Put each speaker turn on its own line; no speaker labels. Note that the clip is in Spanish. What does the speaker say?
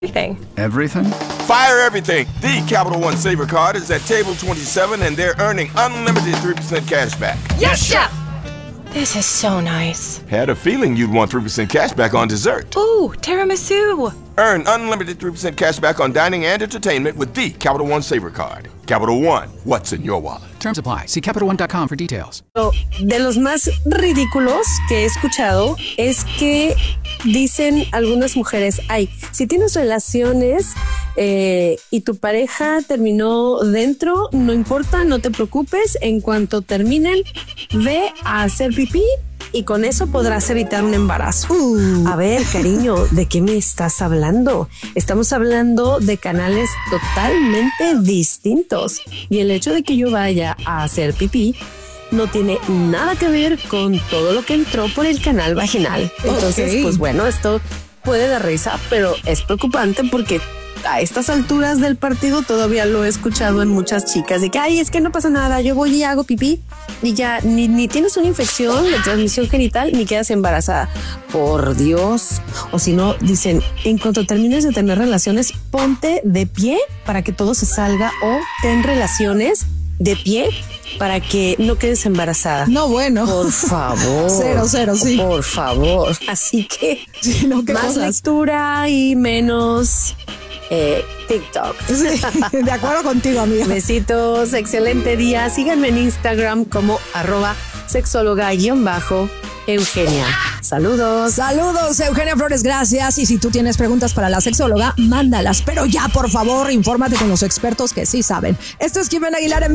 Everything.
Everything?
Fire everything. The Capital One Saver Card is at table 27 and they're earning unlimited 3% cash back.
Yes, Chef! This is so nice.
Had a feeling you'd want 3% cash back on dessert.
Ooh, tiramisu.
Earn unlimited 3% cash back on dining and entertainment with the Capital One Saver Card. Capital One, what's in your wallet?
Terms apply. See CapitalOne.com for details.
De los más ridículos que he escuchado es que dicen algunas mujeres, ay, si tienes relaciones y tu pareja terminó dentro, no importa, no te preocupes, en cuanto terminen, ve a hacer pipí y con eso podrás evitar un embarazo. A ver, cariño, ¿de qué me estás hablando? Estamos hablando de canales totalmente distintos y el hecho de que yo vaya a hacer pipí no tiene nada que ver con todo lo que entró por el canal vaginal. Entonces, pues bueno, esto puede dar risa, pero es preocupante porque a estas alturas del partido todavía lo he escuchado en muchas chicas de que, ay, es que no pasa nada, yo voy y hago pipí y ya ni tienes una infección de transmisión genital ni quedas embarazada. Por Dios. O si no, dicen, en cuanto termines de tener relaciones, ponte de pie para que todo se salga o ten relaciones de pie para que no quedes embarazada.
No, bueno.
Por favor.
0-0, sí.
Por favor. Así que
sí, no, ¿qué
más
cosas?
Lectura y menos TikTok.
Sí, de acuerdo contigo, amiga.
Besitos, excelente día. Síganme en Instagram como @sexóloga_Eugenia. Saludos.
Saludos, Eugenia Flores, gracias. Y si tú tienes preguntas para la sexóloga, mándalas. Pero ya, por favor, infórmate con los expertos que sí saben. Esto es Jimena Aguilar en